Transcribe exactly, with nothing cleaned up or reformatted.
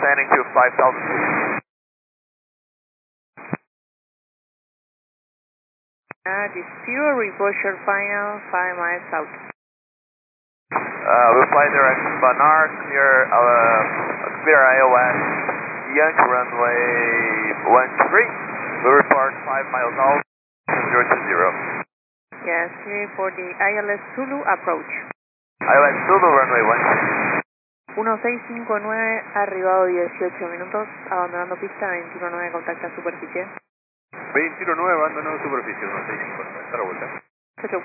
descending to five thousand feet. Uh, this zero, report your final five miles out. Uh, we'll fly direct Banar, clear, uh, clear I O S, Yankee runway one two three. We'll report five miles out, zero two zero. Yes, clear for the I L S Zulu approach. I O S Zulu runway one two three. uno seis cinco nueve, arribado dieciocho minutos, abandonando pista veintiuno nueve, contacta superficie. veintiuno nueve, abandonado superficie, uno seis cinco nueve, hasta la vuelta. Chau, chau.